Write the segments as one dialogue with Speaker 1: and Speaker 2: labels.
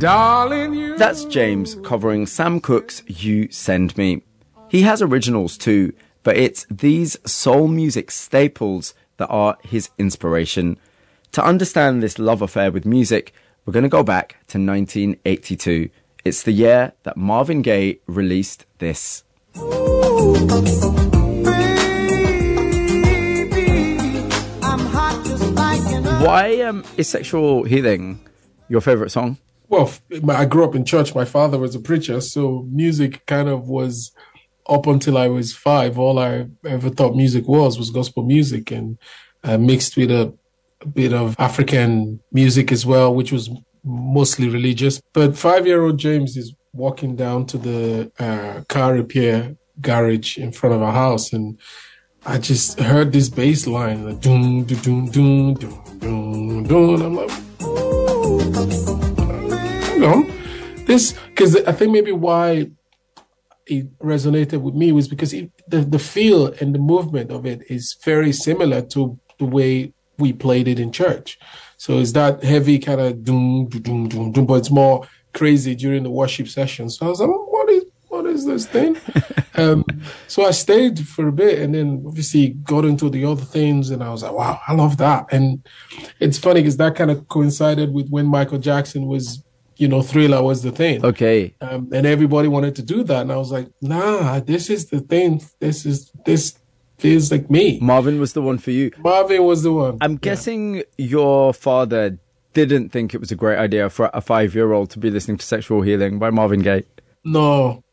Speaker 1: Darling, you.
Speaker 2: That's James covering Sam Cooke's You Send Me. He has originals too, but it's these soul music staples that are his inspiration. To understand this love affair with music, we're going to go back to 1982. It's the year that Marvin Gaye released this.
Speaker 3: Ooh, baby, I'm hot just like
Speaker 2: Why is Sexual Healing your favourite song?
Speaker 4: Well, I grew up in church. My father was a preacher, so music kind of was, up until I was 5, all I ever thought music was gospel music, and mixed with a bit of African music as well, which was mostly religious. But 5-year-old James is walking down to the car repair garage in front of our house, and I just heard this bass line, like, doom, doom, doom, doom, doom, doom, and I'm like, this, because I think maybe why it resonated with me was because the feel and the movement of it is very similar to the way we played it in church. So it's that heavy kind of doom, doom, doom, doom, but it's more crazy during the worship session. So I was like, what is this thing? So I stayed for a bit, and then obviously got into the other things, and I was like, wow, I love that. And it's funny because that kind of coincided with when Michael Jackson was, Thriller was the thing.
Speaker 2: Okay.
Speaker 4: And everybody wanted to do that. And I was like, nah, this is the thing. This feels like me.
Speaker 2: Marvin was the one for you.
Speaker 4: Marvin was the one.
Speaker 2: I'm guessing your father didn't think it was a great idea for a 5-year-old to be listening to Sexual Healing by Marvin Gaye.
Speaker 4: No.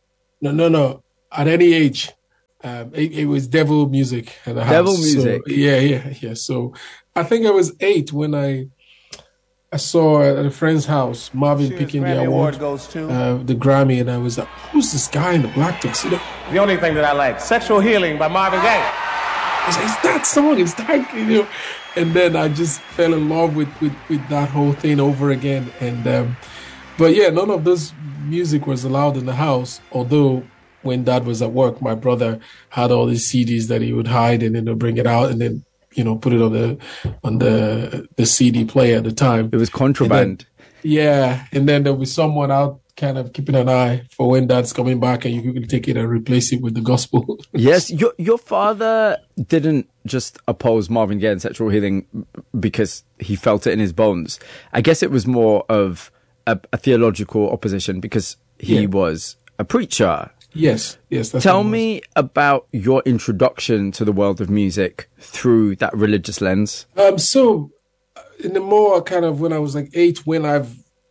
Speaker 4: At any age, it was devil music at the house.
Speaker 2: Devil music?
Speaker 4: So, yeah. So I think I was 8 when I saw at a friend's house Marvin picking the award
Speaker 5: goes to
Speaker 4: the Grammy, and I was like, who's this guy in the black tuxedo?
Speaker 5: the only thing that I like, Sexual Healing by Marvin Gaye.
Speaker 4: I was like, it's that song, it's that, And then I just fell in love with that whole thing over again. And but yeah, none of this music was allowed in the house, although when Dad was at work, my brother had all these CDs that he would hide, and then he'll bring it out and then put it on the CD player at the time.
Speaker 2: It was contraband.
Speaker 4: And then there'll be someone out kind of keeping an eye for when Dad's coming back, and you can take it and replace it with the gospel.
Speaker 2: Yes, your father didn't just oppose Marvin Gaye and Sexual Healing because he felt it in his bones. I guess it was more of a theological opposition because he was a preacher.
Speaker 4: Yes.
Speaker 2: Tell me about your introduction to the world of music through that religious lens.
Speaker 4: So in the more kind of when I was like 8, when I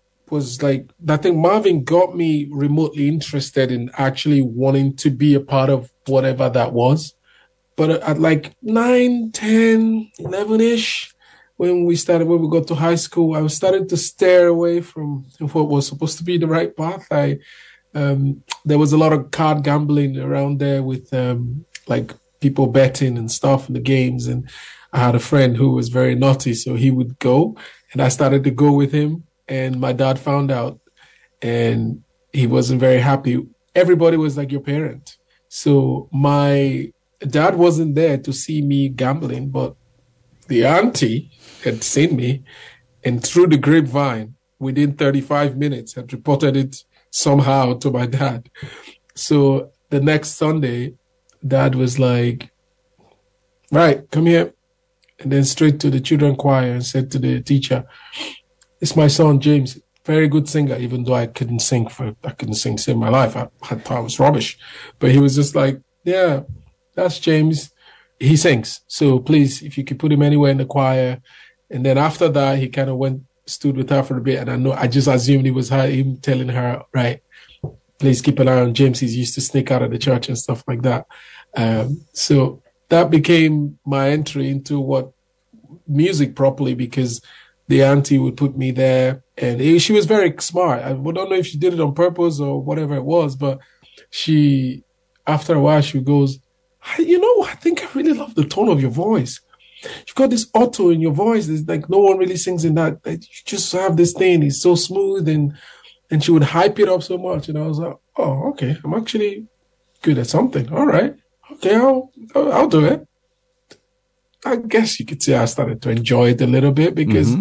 Speaker 4: think Marvin got me remotely interested in actually wanting to be a part of whatever that was. But at like 9, 10, 11-ish, when we got to high school, I was starting to steer away from what was supposed to be the right path. There was a lot of card gambling around there with like people betting and stuff in the games. And I had a friend who was very naughty, so he would go, and I started to go with him. And my dad found out, and he wasn't very happy. Everybody was like your parent. So my dad wasn't there to see me gambling, but the auntie had seen me, and through the grapevine, within 35 minutes, had reported it somehow to my dad. So the next Sunday, Dad was like, right, come here. And then straight to the children choir and said to the teacher, it's my son, James, very good singer, even though I couldn't sing save my life. I thought I was rubbish. But he was just like, yeah, that's James. He sings. So please, if you could put him anywhere in the choir. And then after that, he kind of stood with her for a bit. And I just assumed it was him telling her, right, please keep an eye on James. He's used to sneak out of the church and stuff like that. So that became my entry into what music properly, because the auntie would put me there, and she was very smart. I don't know if she did it on purpose or whatever it was, but after a while, she goes, I think I really love the tone of your voice. You've got this auto in your voice. It's like no one really sings in that. You just have this thing. It's so smooth, and she would hype it up so much. And I was like, oh, okay, I'm actually good at something. All right, okay, I'll do it. I guess you could say I started to enjoy it a little bit because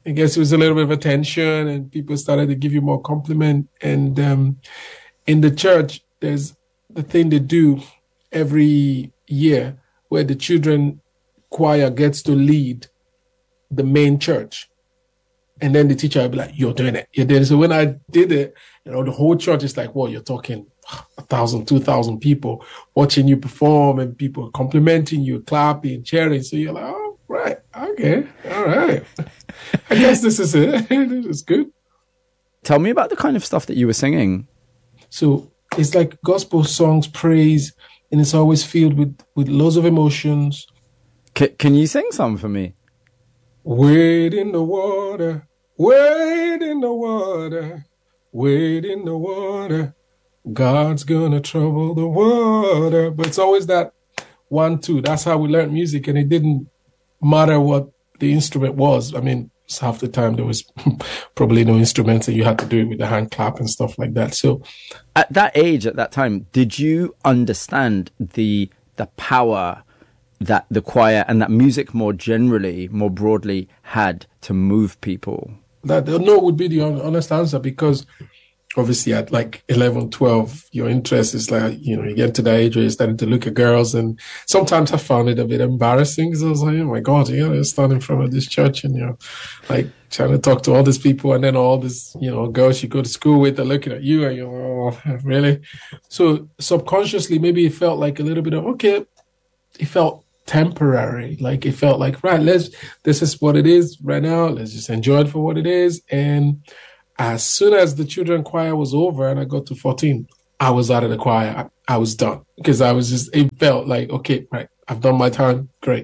Speaker 4: I guess it was a little bit of attention, and people started to give you more compliment. And in the church, there's the thing they do every year where the children choir gets to lead the main church. And then the teacher will be like, you're doing it. You're doing it. So when I did it, the whole church is like, well, you're talking 1,000, 2,000 people watching you perform and people complimenting you, clapping, cheering. So you're like, oh, right. Okay. All right. I guess this is it. This is good.
Speaker 2: Tell me about the kind of stuff that you were singing.
Speaker 4: So it's like gospel songs, praise, and it's always filled with loads of emotions.
Speaker 2: Can you sing some for me?
Speaker 4: Wade in the water, wade in the water, wade in the water. God's gonna trouble the water. But it's always that 1, 2. That's how we learned music, and it didn't matter what the instrument was. I mean, half the time there was probably no instruments, and you had to do it with the hand clap and stuff like that. So
Speaker 2: at that age, at that time, did you understand the power that the choir and that music more generally, more broadly, had to move people?
Speaker 4: That no would be the honest answer, because obviously at like 11, 12, your interest is like, you get to that age where you're starting to look at girls. And sometimes I found it a bit embarrassing, because I was like, oh my God, you're standing in front of this church and you're like trying to talk to all these people. And then all these, girls you go to school with are looking at you and you're, oh, really? So subconsciously, maybe it felt like a little bit of, okay, it felt temporary. Like it felt like, right, this is what it is right now. Let's just enjoy it for what it is. And as soon as the children choir was over and I got to 14, I was out of the choir. I was done, because it felt like, okay, right, I've done my time. Great.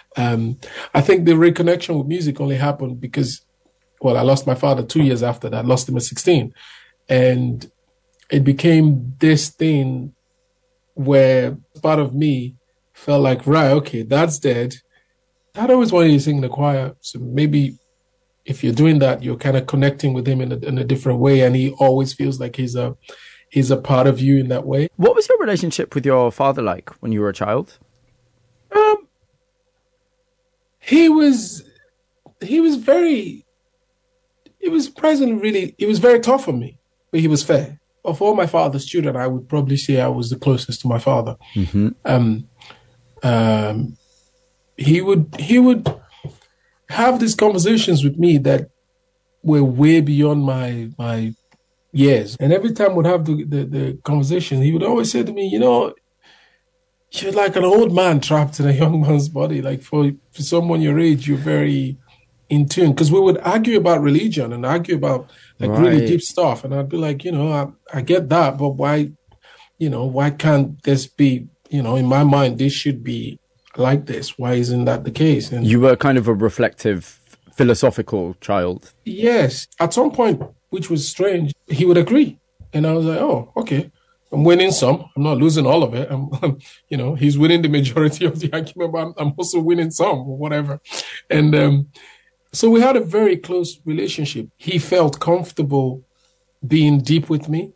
Speaker 4: I think the reconnection with music only happened because, I lost my father 2 years after that. I lost him at 16. And it became this thing where part of me felt like, right, okay, that's dead. I'd always wanted to sing in the choir. So maybe if you're doing that, you're kind of connecting with him in a different way. And he always feels like he's a part of you in that way.
Speaker 2: What was your relationship with your father like when you were a child?
Speaker 4: He was very tough on me, but he was fair. Of all my father's children, I would probably say I was the closest to my father.
Speaker 2: Mm-hmm.
Speaker 4: He would have these conversations with me that were way beyond my years. And every time we'd have the conversation, he would always say to me, you're like an old man trapped in a young man's body. Like for someone your age, you're very in tune. Because we would argue about religion and argue about really deep stuff. And I'd be like, I get that, but why can't this be, in my mind, this should be like this. Why isn't that the case? And
Speaker 2: you were kind of a reflective, philosophical child.
Speaker 4: Yes. At some point, which was strange, he would agree. And I was like, oh, okay. I'm winning some. I'm not losing all of it. He's winning the majority of the argument, but I'm also winning some or whatever. And so we had a very close relationship. He felt comfortable being deep with me.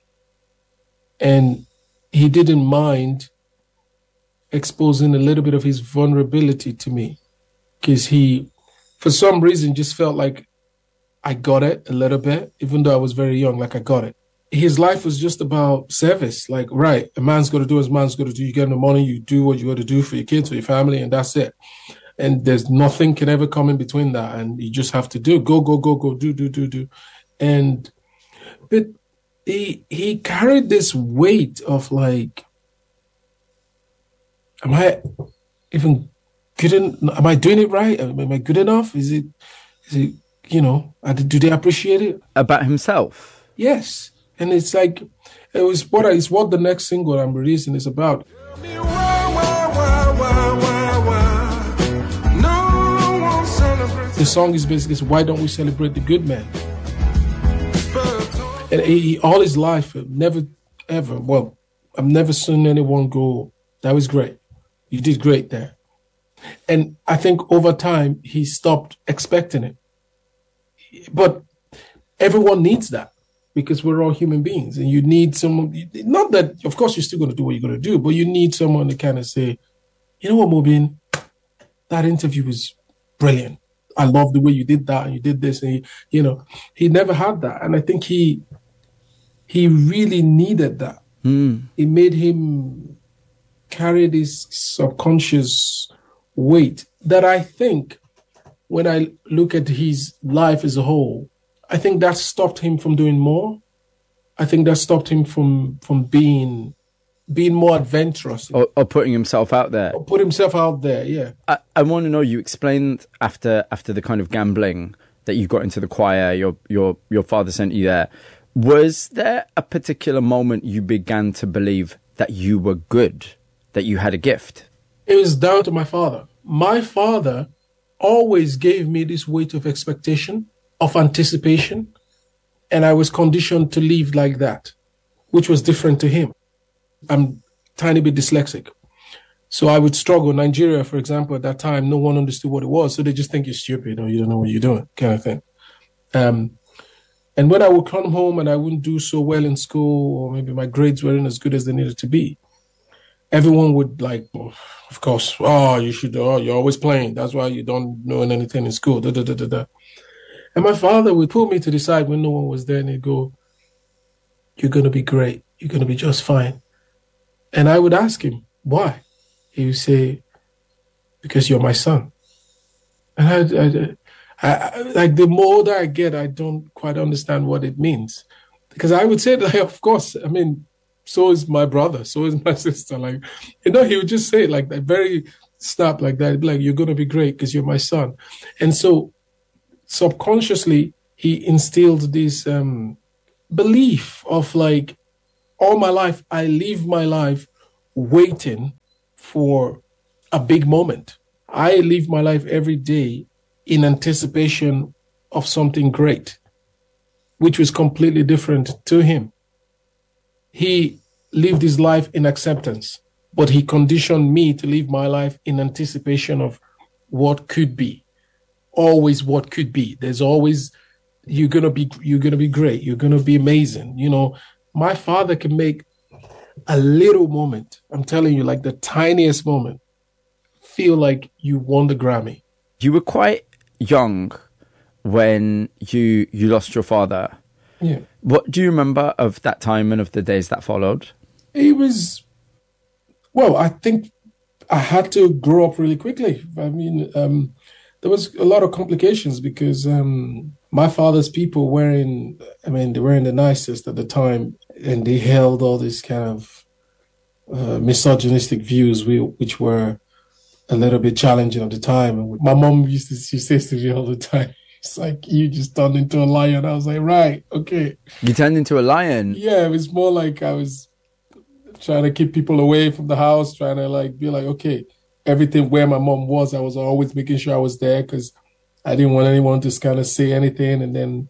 Speaker 4: And he didn't mind exposing a little bit of his vulnerability to me, because he, for some reason, just felt like I got it a little bit, even though I was very young, like I got it. His life was just about service. Like, right, a man's got to do what a man's got to do. You get the money, you do what you got to do for your kids, for your family, and that's it. And there's nothing can ever come in between that. And you just have to do, go, do. But he carried this weight of like, am I even good? Am I doing it right? Am I good enough? Is it, do they appreciate it?
Speaker 2: About himself?
Speaker 4: Yes. And it's like, it's what the next single I'm releasing is about. The song is basically, why don't we celebrate the good man? And he all his life, never, ever, I've never seen anyone go, that was great. You did great there. And I think over time, he stopped expecting it. But everyone needs that, because we're all human beings. And you need someone, not that, of course, you're still going to do what you're going to do, but you need someone to kind of say, you know what, Mobin, that interview was brilliant. I love the way you did that and you did this, and he never had that, and I think he really needed that. It made him carry this subconscious weight that I think, when I look at his life as a whole, I think that stopped him from doing more. I think that stopped him from being more adventurous.
Speaker 2: Or putting himself out there.
Speaker 4: Or put himself out there, yeah.
Speaker 2: I want to know, you explained after the kind of gambling that you got into the choir, your father sent you there. Was there a particular moment you began to believe that you were good, that you had a gift?
Speaker 4: It was down to my father. My father always gave me this weight of expectation, of anticipation, and I was conditioned to live like that, which was different to him. I'm tiny bit dyslexic, so I would struggle. Nigeria, for example, at that time, no one understood what it was, so they just think you're stupid or you don't know what you're doing, kind of thing. And when I would come home and I wouldn't do so well in school, or maybe my grades weren't as good as they needed to be, everyone would like, oh, of course, you're always playing. That's why you don't know anything in school. Da, da, da, da, da. And my father would pull me to the side when no one was there, and he'd go, "You're going to be great. You're going to be just fine." And I would ask him, why? He would say, "Because you're my son." And I like, the more older I get, I don't quite understand what it means. Because I would say, like, of course, I mean, so is my brother, so is my sister. Like, he would just say it like that, very snap like that. He'd be like, "You're going to be great because you're my son." And so subconsciously, he instilled this belief of, like, all my life, I live my life waiting for a big moment. I live my life every day in anticipation of something great, which was completely different to him. He lived his life in acceptance, but he conditioned me to live my life in anticipation of what could be. Always what could be. There's always, you're gonna be great. You're gonna be amazing. My father can make a little moment, I'm telling you, like the tiniest moment, feel like you won the Grammy.
Speaker 2: You were quite young when you lost your father.
Speaker 4: Yeah.
Speaker 2: What do you remember of that time and of the days that followed?
Speaker 4: It was, well, I think I had to grow up really quickly. I mean, there was a lot of complications because my father's people they weren't the nicest at the time, and they held all these kind of misogynistic views, which were a little bit challenging at the time. And my mom she says to me all the time, it's like, "You just turned into a lion." I was like, right, okay.
Speaker 2: You turned into a lion?
Speaker 4: Yeah, it was more like I was trying to keep people away from the house, trying to like be like, okay, everything where my mom was, I was always making sure I was there because I didn't want anyone to kind of say anything. And then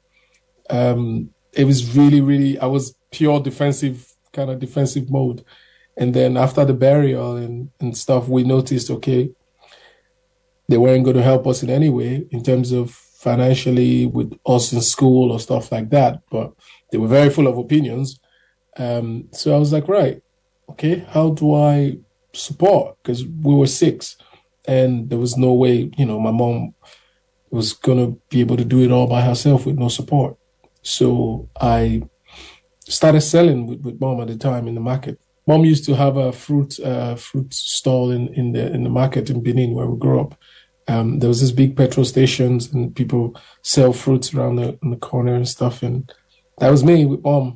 Speaker 4: it was really, really, I was pure defensive mode. And then after the burial and stuff, we noticed, okay, they weren't going to help us in any way in terms of financially with us in school or stuff like that. But they were very full of opinions. So I was like, right, okay, how do I support? Because we were 6 and there was no way, my mom was going to be able to do it all by herself with no support. So I started selling with mom at the time in the market. Mom used to have a fruit stall in the market in Benin where we grew up. There was this big petrol stations and people sell fruits around in the corner and stuff. And that was me with mom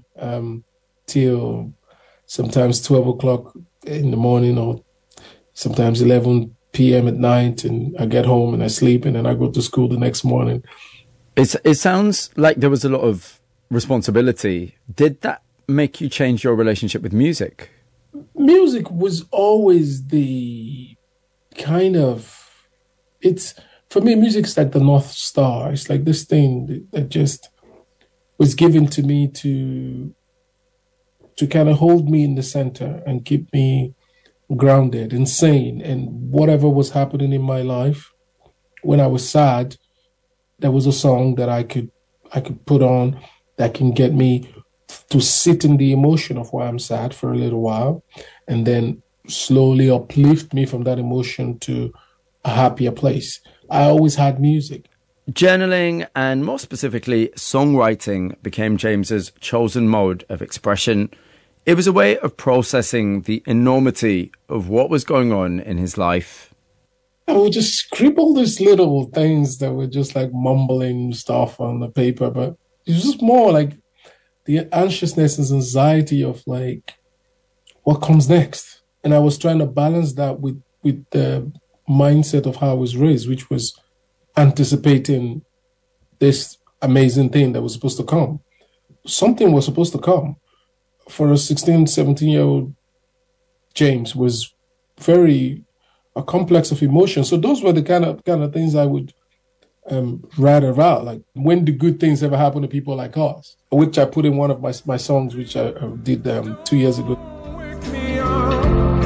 Speaker 4: till sometimes 12 o'clock in the morning or sometimes 11 p.m. at night. And I get home and I sleep and then I go to school the next morning.
Speaker 2: It sounds like there was a lot of responsibility. Did that make you change your relationship with music?
Speaker 4: Music was always the kind of, for me, music's like the North Star. It's like this thing that just was given to me to kind of hold me in the center and keep me grounded and sane. And whatever was happening in my life, when I was sad, there was a song that I could put on that can get me to sit in the emotion of why I'm sad for a little while and then slowly uplift me from that emotion to a happier place. I always had music.
Speaker 2: Journaling, and more specifically, songwriting, became James's chosen mode of expression. It was a way of processing the enormity of what was going on in his life.
Speaker 4: I would just scribble these little things that were just like mumbling stuff on the paper, but it was just more like the anxiousness and anxiety of like what comes next. And I was trying to balance that with the mindset of how I was raised, which was anticipating this amazing thing that was supposed to come. Something was supposed to come. For a 16, 17-year-old, James was a complex of emotions. So those were the kind of things I would write about, like when do good things ever happen to people like us, which I put in one of my songs, which I did 2 years ago.
Speaker 3: Wake me up.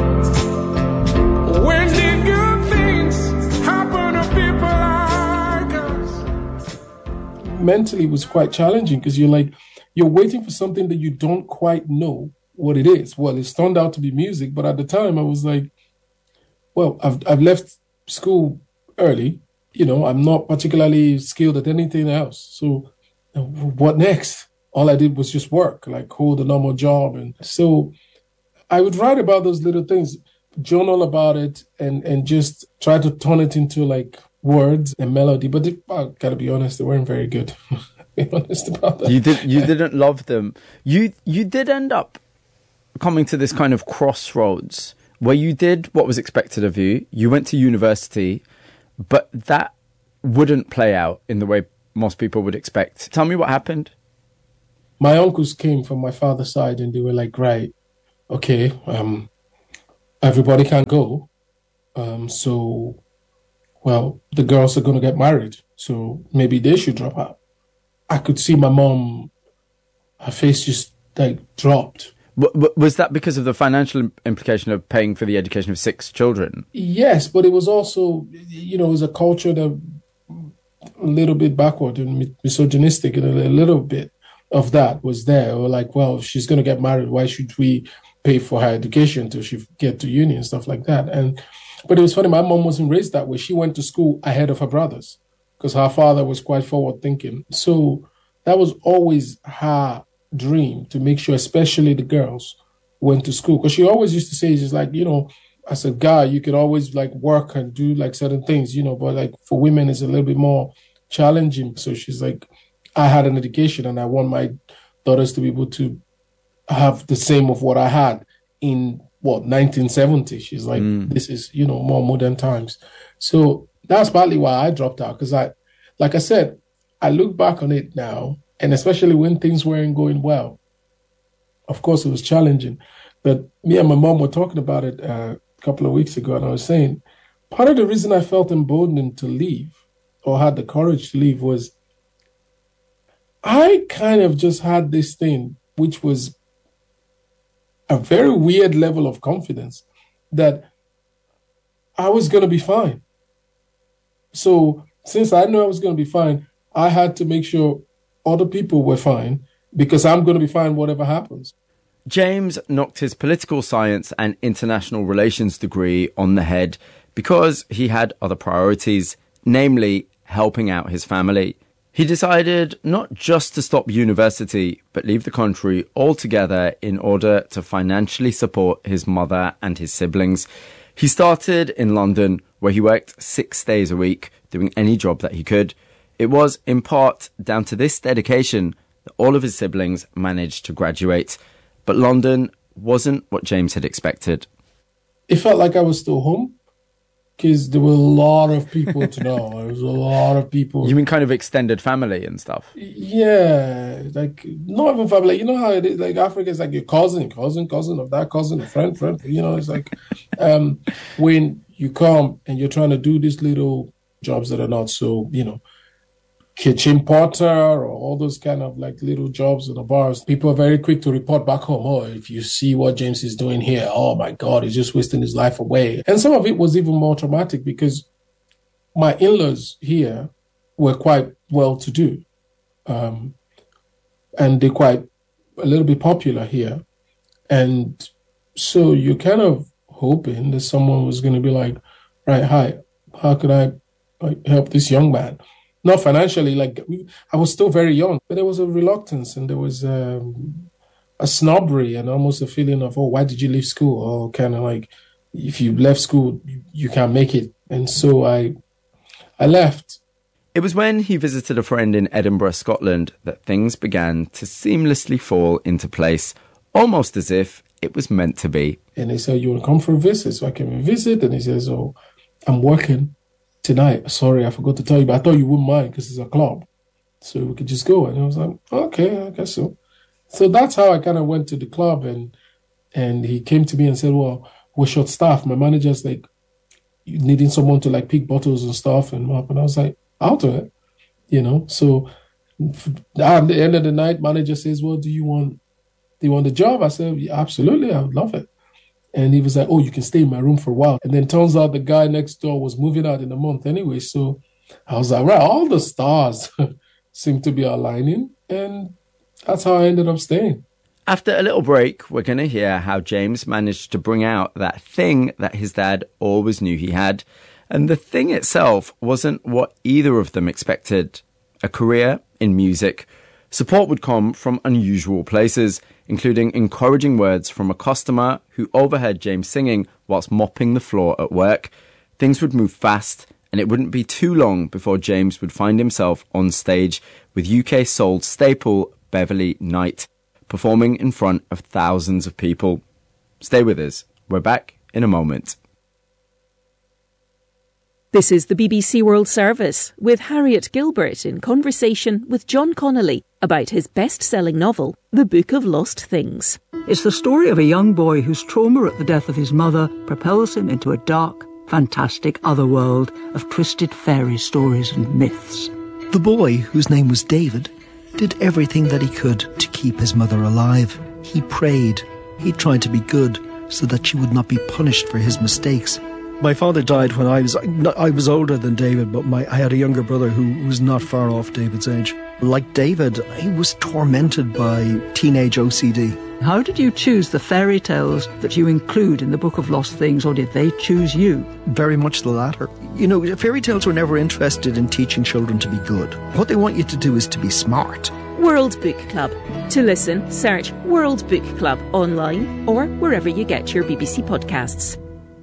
Speaker 3: When did good things happen to people like us?
Speaker 4: Mentally, it was quite challenging because you're waiting for something that you don't quite know what it is. Well, it's turned out to be music, but at the time I was like, well, I've left school early. You know, I'm not particularly skilled at anything else. So what next? All I did was just work, like hold a normal job. And so I would write about those little things, journal about it, and just try to turn it into like words and melody. But I gotta be honest, they weren't very good. Be honest about that.
Speaker 2: You didn't love them. You did end up coming to this kind of crossroads where you did what was expected of you. You went to university, but that wouldn't play out in the way most people would expect. Tell me what happened.
Speaker 4: My uncles came from my father's side and they were like, right, okay, everybody can go. So, well, the girls are going to get married. So maybe they should drop out. I could see my mom, her face just like dropped.
Speaker 2: Was that because of the financial implication of paying for the education of 6 children?
Speaker 4: Yes, but it was also, it was a culture that a little bit backward and misogynistic, and a little bit of that was there. Or like, well, if she's going to get married, why should we pay for her education till she get to uni and stuff like that? But it was funny, my mom wasn't raised that way. She went to school ahead of her brothers because her father was quite forward thinking. So that was always her dream, to make sure especially the girls went to school, because she always used to say, she's like, as a guy you could always like work and do like certain things, but like for women it's a little bit more challenging. So she's like, I had an education and I want my daughters to be able to have the same of what I had in 1970. She's like, this is more modern times. So that's partly why I dropped out, because like I said, I look back on it now, and especially when things weren't going well. Of course, it was challenging. But me and my mom were talking about it a couple of weeks ago, and I was saying, part of the reason I felt emboldened to leave, or had the courage to leave, was I kind of just had this thing, which was a very weird level of confidence, that I was going to be fine. So since I knew I was going to be fine, I had to make sure other people were fine, because I'm going to be fine whatever happens.
Speaker 2: James knocked his political science and international relations degree on the head because he had other priorities, namely helping out his family. He decided not just to stop university, but leave the country altogether in order to financially support his mother and his siblings. He started in London, where he worked 6 days a week, doing any job that he could. It was, in part, down to this dedication that all of his siblings managed to graduate. But London wasn't what James had expected.
Speaker 4: It felt like I was still home, because there were a lot of people to know. There was a lot of people.
Speaker 2: You mean kind of extended family and stuff?
Speaker 4: Yeah, like not even family. You know how it is, like Africa is like your cousin of that cousin, a friend. It's like when you come and you're trying to do these little jobs that are not so, kitchen porter or all those kind of like little jobs in the bars, people are very quick to report back home. Oh, if you see what James is doing here, oh my God, he's just wasting his life away. And some of it was even more traumatic because my in-laws here were quite well-to-do. And they're quite a little bit popular here. And so you're kind of hoping that someone was going to be like, right, hi, how could I help this young man? Not financially, I was still very young, but there was a reluctance and there was a snobbery and almost a feeling of, oh, why did you leave school? Or kind of like, if you left school, you can't make it. And so I left.
Speaker 2: It was when he visited a friend in Edinburgh, Scotland, that things began to seamlessly fall into place, almost as if it was meant to be.
Speaker 4: And they said, you want to come for a visit? So I came and visit, and he says, oh, I'm working tonight. Sorry, I forgot to tell you, but I thought you wouldn't mind because it's a club. So we could just go. And I was like, okay, I guess so. So that's how I kind of went to the club, and he came to me and said, well, we're short staffed. My manager's like needing someone to like pick bottles and stuff and mop. And I was like, I'll do it, So at the end of the night, manager says, well, do you want the job? I said, yeah, absolutely, I would love it. And he was like, oh, you can stay in my room for a while. And then turns out the guy next door was moving out in a month anyway. So I was like, right, all the stars seem to be aligning. And that's how I ended up staying.
Speaker 2: After a little break, we're going to hear how James managed to bring out that thing that his dad always knew he had. And the thing itself wasn't what either of them expected. A career in music. Support would come from unusual places, including encouraging words from a customer who overheard James singing whilst mopping the floor at work. Things would move fast, and it wouldn't be too long before James would find himself on stage with UK soul staple Beverly Knight, performing in front of thousands of people. Stay with us. We're back in a moment.
Speaker 1: This is the BBC World Service with Harriet Gilbert in conversation with John Connolly about his best-selling novel, The Book of Lost Things.
Speaker 6: It's the story of a young boy whose trauma at the death of his mother propels him into a dark, fantastic otherworld of twisted fairy stories and myths.
Speaker 7: The boy, whose name was David, did everything that he could to keep his mother alive. He prayed. He tried to be good so that she would not be punished for his mistakes. My father died when I was older than David, but I had a younger brother who was not far off David's age. Like David, he was tormented by teenage OCD.
Speaker 6: How did you choose the fairy tales that you include in the Book of Lost Things, or did they choose you?
Speaker 7: Very much the latter. Fairy tales were never interested in teaching children to be good. What they want you to do is to be smart.
Speaker 1: World Book Club. To listen, search World Book Club online or wherever you get your BBC podcasts.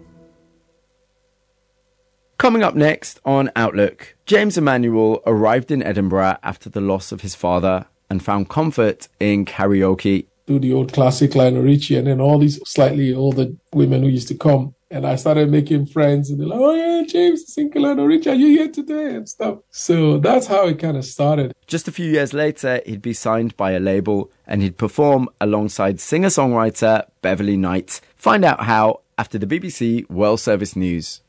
Speaker 2: Coming up next on Outlook, James Emanuel arrived in Edinburgh after the loss of his father and found comfort in karaoke.
Speaker 4: Do the old classic Lionel Richie, and then all these slightly older women who used to come. And I started making friends, and they're like, oh yeah, James, singing Lionel Richie, are you here today? And stuff. So that's how it kind of started.
Speaker 2: Just a few years later, he'd be signed by a label and he'd perform alongside singer-songwriter Beverly Knight. Find out how after the BBC World Service News.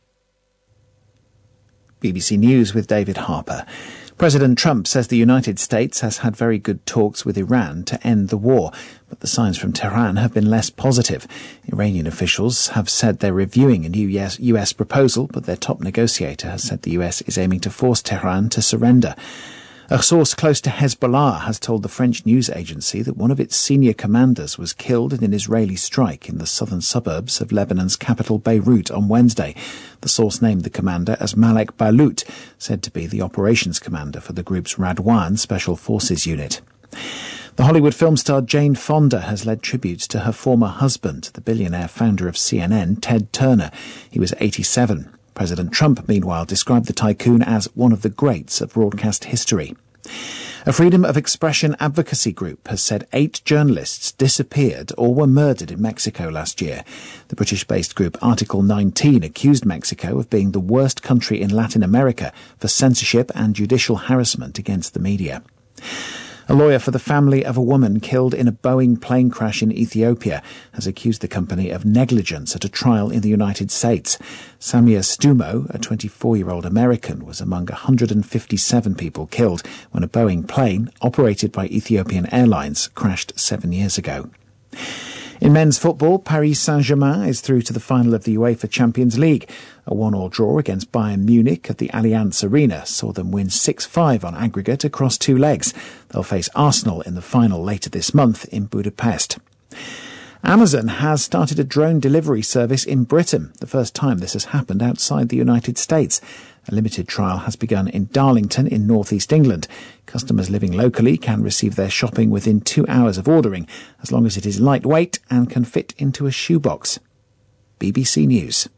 Speaker 8: BBC News with David Harper. President Trump says the United States has had very good talks with Iran to end the war, but the signs from Tehran have been less positive. Iranian officials have said they're reviewing a new US proposal, but their top negotiator has said the US is aiming to force Tehran to surrender. A source close to Hezbollah has told the French news agency that one of its senior commanders was killed in an Israeli strike in the southern suburbs of Lebanon's capital Beirut on Wednesday. The source named the commander as Malek Balut, said to be the operations commander for the group's Radwan Special Forces unit. The Hollywood film star Jane Fonda has led tributes to her former husband, the billionaire founder of CNN, Ted Turner. He was 87. President Trump, meanwhile, described the tycoon as one of the greats of broadcast history. A freedom of expression advocacy group has said 8 journalists disappeared or were murdered in Mexico last year. The British-based group Article 19 accused Mexico of being the worst country in Latin America for censorship and judicial harassment against the media. A lawyer for the family of a woman killed in a Boeing plane crash in Ethiopia has accused the company of negligence at a trial in the United States. Samia Stumo, a 24-year-old American, was among 157 people killed when a Boeing plane, operated by Ethiopian Airlines, crashed 7 years ago. In men's football, Paris Saint-Germain is through to the final of the UEFA Champions League. A 1-1 draw against Bayern Munich at the Allianz Arena saw them win 6-5 on aggregate across 2 legs. They'll face Arsenal in the final later this month in Budapest. Amazon has started a drone delivery service in Britain, the first time this has happened outside the United States. A limited trial has begun in Darlington in northeast England. Customers living locally can receive their shopping within 2 hours of ordering, as long as it is lightweight and can fit into a shoebox. BBC News.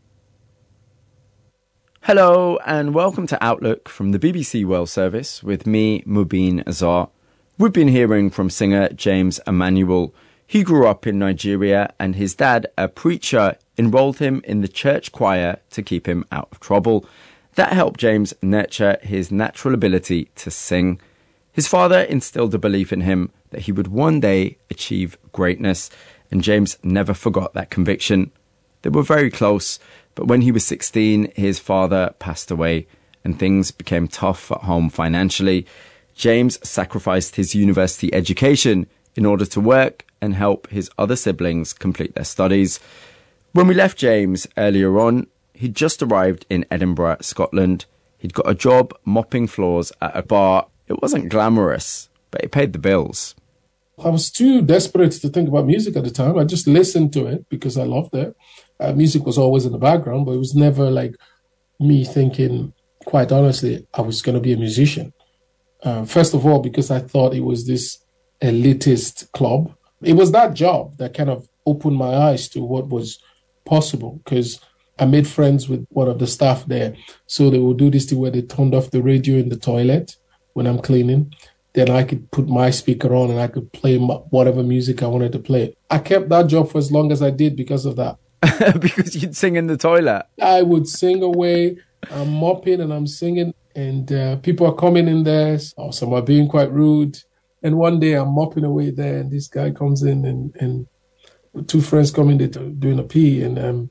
Speaker 2: Hello and welcome to Outlook from the BBC World Service with me, Mubin Azar. We've been hearing from singer James Emmanuel. He grew up in Nigeria and his dad, a preacher, enrolled him in the church choir to keep him out of trouble. That helped James nurture his natural ability to sing. His father instilled a belief in him that he would one day achieve greatness, and James never forgot that conviction. They were very close, but when he was 16, his father passed away and things became tough at home financially. James sacrificed his university education in order to work and help his other siblings complete their studies. When we left James earlier on, he'd just arrived in Edinburgh, Scotland. He'd got a job mopping floors at a bar. It wasn't glamorous, but it paid the bills.
Speaker 4: I was too desperate to think about music at the time. I just listened to it because I loved it. Music was always in the background, but it was never like me thinking, quite honestly, I was going to be a musician. First of all, because I thought it was this elitist club. It was that job that kind of opened my eyes to what was possible, because I made friends with one of the staff there. So they would do this thing where they turned off the radio in the toilet when I'm cleaning. Then I could put my speaker on and I could play whatever music I wanted to play. I kept that job for as long as I did because of that.
Speaker 2: Because you'd sing in the toilet?
Speaker 4: I would sing away. I'm mopping and I'm singing, and people are coming in there. Or some are being quite rude. And one day I'm mopping away there, and this guy comes in, and two friends come in there doing a pee, and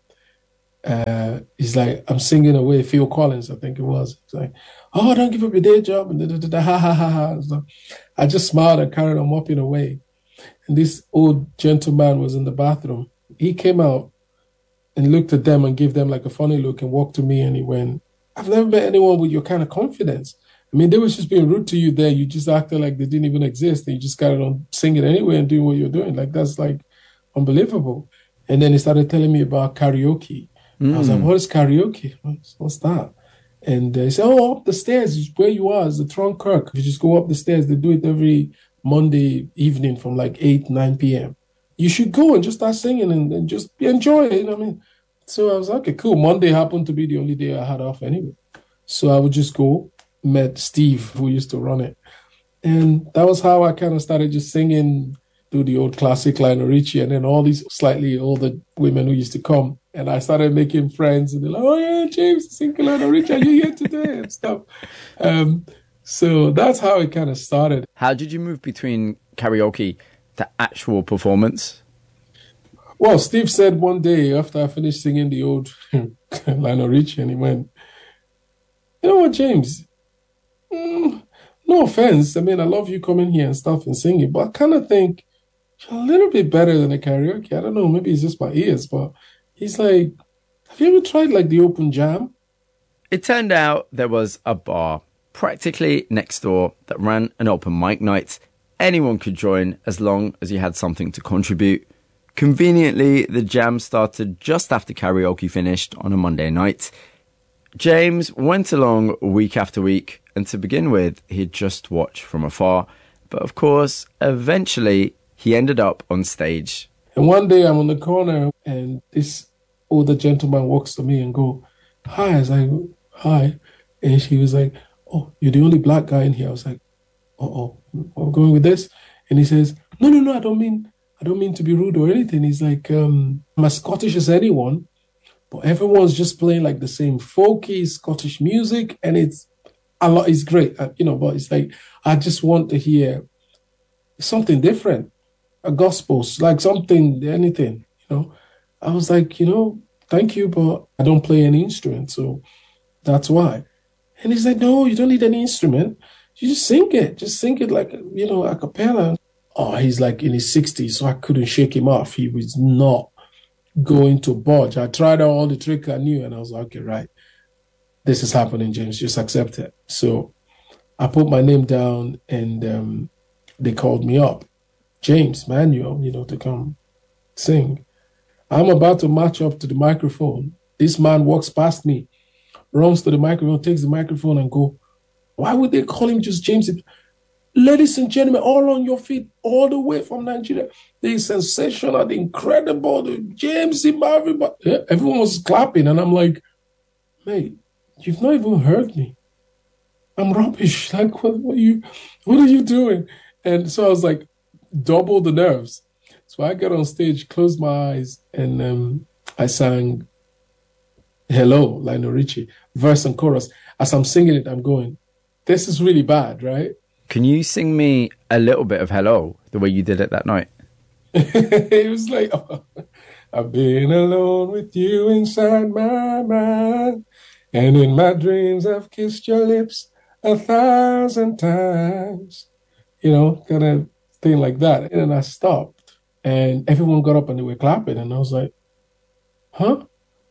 Speaker 4: he's like, I'm singing away, Phil Collins, I think it was. He's like, oh, don't give up your day job, and ha ha ha ha. So I just smiled and carried on mopping away. And this old gentleman was in the bathroom. He came out and looked at them and gave them like a funny look and walked to me, and he went, I've never met anyone with your kind of confidence. I mean, they was just being rude to you there. You just acted like they didn't even exist, and you just carried on singing anyway and doing what you're doing. Like, that's like unbelievable. And then he started telling me about karaoke. I was like, what is karaoke? What's that? And he said, oh, up the stairs, where you are is the Tron Kirk. If you just go up the stairs, they do it every Monday evening from like 8, 9 p.m. You should go and just start singing and just enjoy it. You know what I mean? So I was like, okay, cool. Monday happened to be the only day I had off anyway. So I would just go, met Steve, who used to run it. And that was how I kind of started just singing through the old classic Lionel Richie, and then all these slightly older women who used to come. And I started making friends, and they're like, oh yeah, James, singing Lionel Richie, are you here today? And stuff. So that's how it kind of started.
Speaker 2: How did you move between karaoke to actual performance?
Speaker 4: Well, Steve said one day after I finished singing the old Lionel Richie, and he went, you know what, James? No offense. I mean, I love you coming here and stuff and singing, but I kind of think you're a little bit better than a karaoke. I don't know, maybe it's just my ears, but he's like, have you ever tried like the open jam?
Speaker 2: It turned out there was a bar practically next door that ran an open mic night. Anyone could join as long as you had something to contribute. Conveniently, the jam started just after karaoke finished on a Monday night. James went along week after week, and to begin with, he'd just watch from afar. But of course, eventually, he ended up on stage.
Speaker 4: And one day I'm on the corner, and this older gentleman walks to me and go, hi. I was like, hi. And she was like, oh, you're the only black guy in here. I was like, uh-oh, I'm going with this. And he says, no, I don't mean to be rude or anything. He's like, I'm as Scottish as anyone, but everyone's just playing like the same folky Scottish music, and it's a lot. It's great, but it's like, I just want to hear something different, a gospel, like something, anything, I was like, thank you, but I don't play any instrument, so that's why. And he's like, no, you don't need any instrument. You just sing it like, a cappella. Oh, he's like in his 60s, so I couldn't shake him off. He was not going to budge. I tried all the tricks I knew, and I was like, okay, right. This is happening, James. Just accept it. So I put my name down, and they called me up. James Manuel, to come sing. I'm about to march up to the microphone. This man walks past me, runs to the microphone, takes the microphone and go, why would they call him just James? Ladies and gentlemen, all on your feet, all the way from Nigeria. The sensational, the incredible, the James Zimbabwe. Yeah, everyone was clapping. And I'm like, mate, you've not even heard me. I'm rubbish. Like, what are you doing? And so I was like, double the nerves. So I got on stage, closed my eyes, and I sang Hello, Lionel Richie, verse and chorus. As I'm singing it, I'm going, this is really bad, right?
Speaker 2: Can you sing me a little bit of Hello, the way you did it that night?
Speaker 4: It was like, oh, I've been alone with you inside my mind, and in my dreams I've kissed your lips 1,000 times. You know, kind of thing like that. And then I stopped, and everyone got up and they were clapping, and I was like, huh?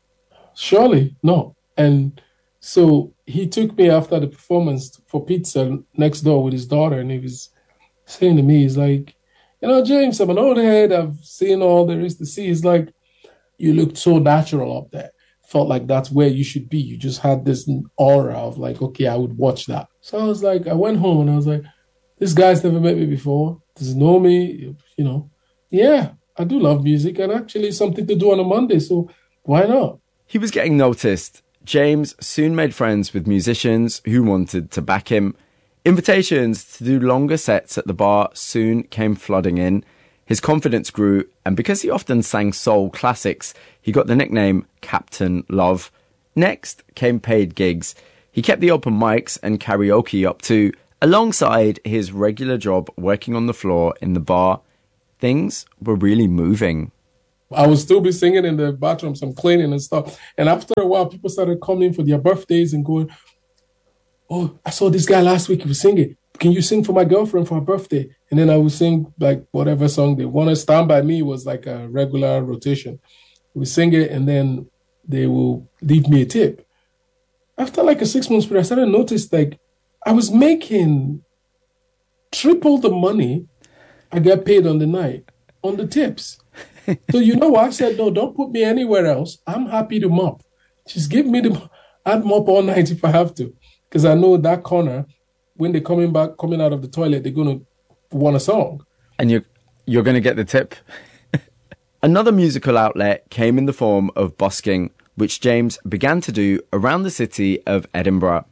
Speaker 4: Surely, no. And so he took me after the performance for pizza next door with his daughter, and he was saying to me, he's like, you know, James, I'm an old head. I've seen all there is to see. It's like, you looked so natural up there. Felt like that's where you should be. You just had this aura of like, okay, I would watch that. So I was like, I went home and I was like, this guy's never met me before. Doesn't know me, you know. Yeah, I do love music, and actually something to do on a Monday, so why not?
Speaker 2: He was getting noticed. James soon made friends with musicians who wanted to back him. Invitations to do longer sets at the bar soon came flooding in. His confidence grew, and because he often sang soul classics, he got the nickname Captain Love. Next came paid gigs. He kept the open mics and karaoke up too, alongside his regular job working on the floor in the bar. Things were really moving.
Speaker 4: I would still be singing in the bathroom, some cleaning and stuff. And after a while, people started coming for their birthdays and going, oh, I saw this guy last week, he was singing. Can you sing for my girlfriend for her birthday? And then I would sing like whatever song they wanted. Stand By Me was like a regular rotation. We sing it and then they will leave me a tip. After like a 6 months period, I started to notice like I was making triple the money I got paid on the night on the tips. So you know what? I said, no, don't put me anywhere else. I'm happy to mop. Just give me I'd mop all night if I have to. Because I know that corner, when they're coming out of the toilet, they're going to want a song.
Speaker 2: And you're going to get the tip. Another musical outlet came in the form of busking, which James began to do around the city of Edinburgh.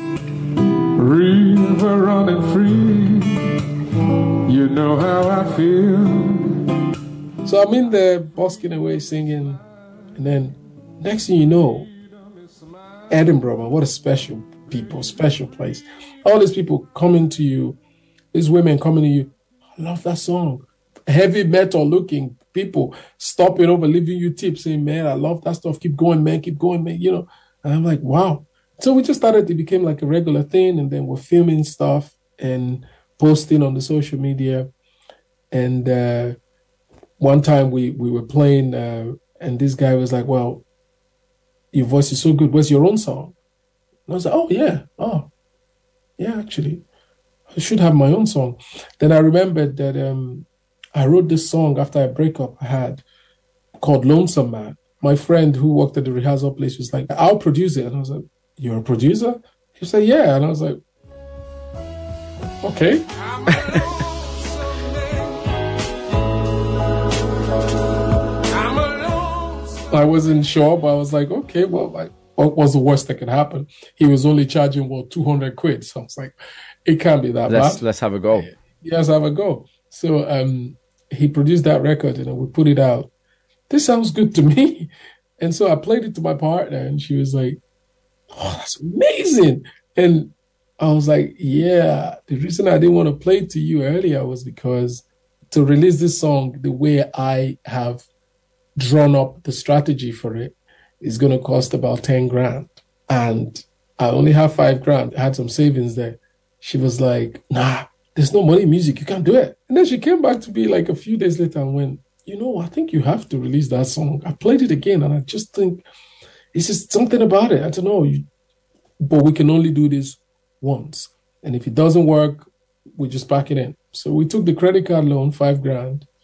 Speaker 3: River running free, you know how I feel.
Speaker 4: So I'm in there busking away, singing, and then next thing you know, Edinburgh, man, what a special people, special place. All these people coming to you, these women coming to you, I love that song. Heavy metal looking people stopping over, leaving you tips, saying, man, I love that stuff. Keep going, man, you know. And I'm like, wow. So we just started, it became like a regular thing, and then we're filming stuff and posting on the social media. And one time we were playing, and this guy was like, well, your voice is so good. Where's your own song? And I was like, oh, yeah, actually, I should have my own song. Then I remembered that I wrote this song after a breakup I had called Lonesome Man. My friend who worked at the rehearsal place was like, I'll produce it. And I was like, you're a producer? He said, yeah. And I was like, okay. I wasn't sure, but I was like, okay, well, what was the worst that could happen? He was only charging, 200 quid. So I was like, it can't be that bad.
Speaker 2: Let's have a go.
Speaker 4: Yes, have a go. So he produced that record and we put it out. This sounds good to me. And so I played it to my partner and she was like, oh, that's amazing. And I was like, yeah, the reason I didn't want to play it to you earlier was because to release this song the way I have drawn up the strategy for it is going to cost about 10 grand. And I only have 5 grand. I had some savings there. She was like, nah, there's no money in music. You can't do it. And then she came back to me like a few days later and went, you know, I think you have to release that song. I played it again and I just think it's just something about it. I don't know. But we can only do this once. And if it doesn't work, we just pack it in. So we took the credit card loan, 5 grand.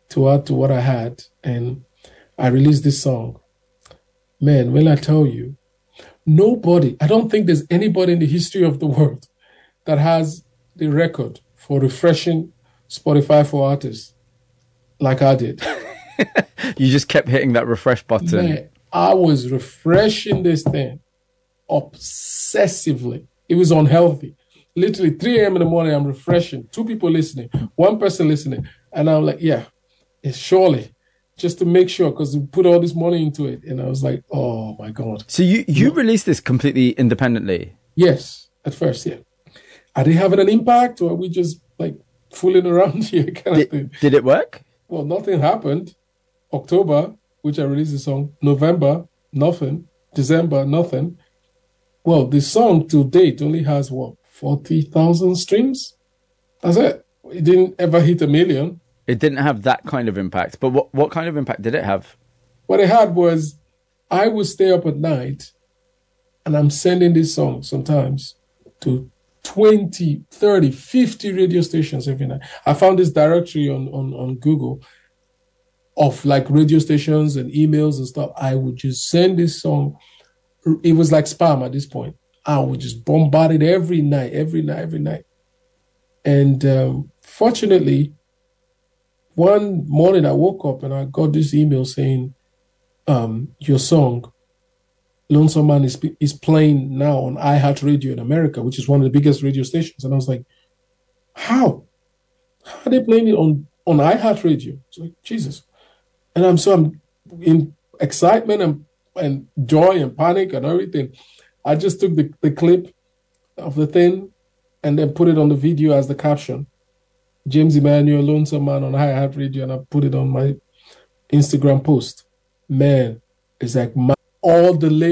Speaker 4: to add to what I had, and I released this song. Man, when I tell you, I don't think there's anybody in the history of the world that has the record for refreshing Spotify for artists like I did.
Speaker 2: You just kept hitting that refresh button.
Speaker 4: Man, I was refreshing this thing obsessively. It was unhealthy. Literally 3 a.m. in the morning, I'm refreshing. 2 people listening, 1 person listening. And I'm like, yeah, it's surely. Just to make sure, because we put all this money into it. And I was like, oh my God.
Speaker 2: So you released this completely independently?
Speaker 4: Yes, at first, yeah. Are they having an impact, or are we just like fooling around here kind of thing?
Speaker 2: Did it work?
Speaker 4: Well, nothing happened. October, which I released the song. November, nothing. December, nothing. Well, the song to date only has, 40,000 streams? That's it. It didn't ever hit 1 million.
Speaker 2: It didn't have that kind of impact. But what kind of impact did it have?
Speaker 4: What it had was, I would stay up at night, and I'm sending this song sometimes to 20, 30, 50 radio stations every night. I found this directory on Google of like radio stations and emails and stuff. I would just send this song. It was like spam at this point. I would just bombard it every night. And fortunately, one morning I woke up and I got this email saying, your song, Lonesome Man, is playing now on iHeartRadio in America, which is one of the biggest radio stations. And I was like, how? How are they playing it on iHeartRadio? It's like, Jesus. And I'm in excitement and joy and panic and everything. I just took the clip of the thing and then put it on the video as the caption. James Emmanuel, Lonesome Man on iHeartRadio, and I put it on my Instagram post. Man, it's like all the